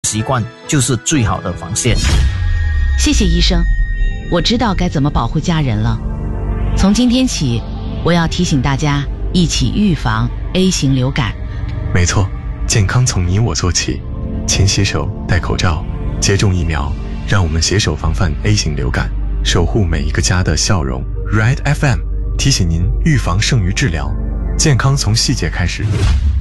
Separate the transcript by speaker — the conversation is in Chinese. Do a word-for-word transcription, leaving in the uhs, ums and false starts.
Speaker 1: 习惯就是最好的防线。
Speaker 2: 谢谢医生，我知道该怎么保护家人了。从今天起，我要提醒大家一起预防 A 型流感。
Speaker 3: 没错，健康从你我做起，勤洗手，戴口罩，接种疫苗，让我们携手防范 A 型流感，守护每一个家的笑容。Ride F M 提醒您，预防胜于治疗，健康从细节开始。